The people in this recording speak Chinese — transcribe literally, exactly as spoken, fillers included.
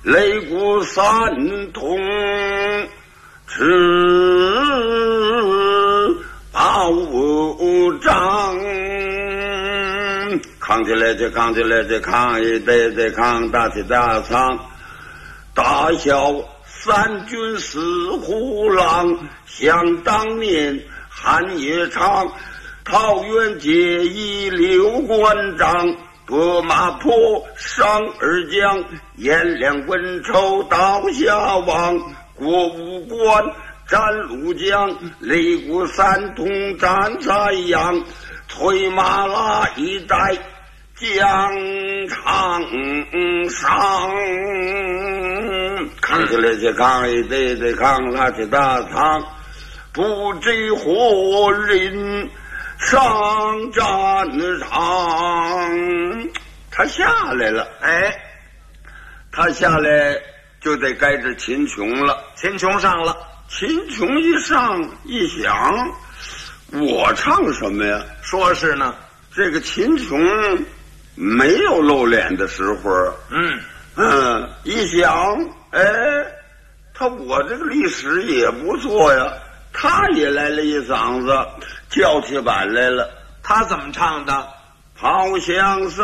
擂鼓三通，持把武张。扛起来这扛起来这扛一对对扛，大起大仓，大小三军四虎郎，想当年汉也长，桃园结义刘关张，拨马坡上二将，颜良文丑刀下王，过五关斩陆将，擂鼓三通战蔡阳，推马拉一代疆场上。扛起来这扛一对对扛，拉起大仓，不知火人上战场。他下来了， 哎， 他下来就得该这秦琼了。 秦琼上了， 秦琼一上一想，我唱什么呀？ 说是呢， 这个秦琼没有露脸的时候。 嗯嗯，一想，哎，他我这个历史也不错呀。他也来了一嗓子，叫起板来了。 他怎么唱的？ 好像是